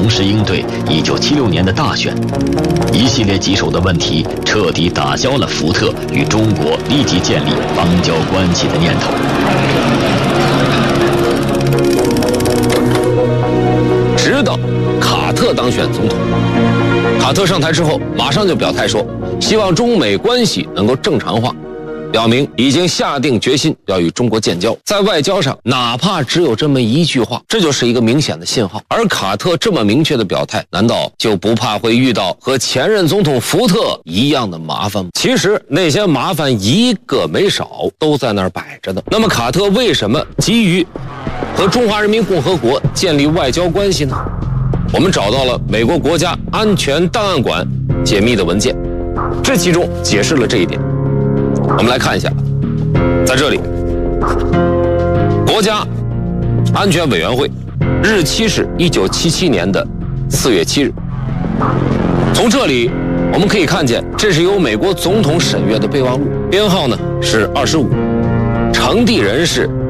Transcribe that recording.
同时应对1976年的大选。一系列棘手的问题彻底打消了福特与中国立即建立邦交关系的念头。 直到卡特当选总统，卡特上台之后，马上就表态说，希望中美关系能够正常化，表明已经下定决心要与中国建交。在外交上，哪怕只有这么一句话，这就是一个明显的信号。而卡特这么明确的表态，难道就不怕会遇到和前任总统福特一样的麻烦吗？其实那些麻烦一个没少，都在那儿摆着呢。那么卡特为什么急于和中华人民共和国建立外交关系呢？我们找到了美国国家安全档案馆解密的文件，这其中解释了这一点。我们来看一下，在这里，国家安全委员会日期是1977年的4月7日。从这里我们可以看见，这是由美国总统审阅的备忘录，编号呢是25，呈递人是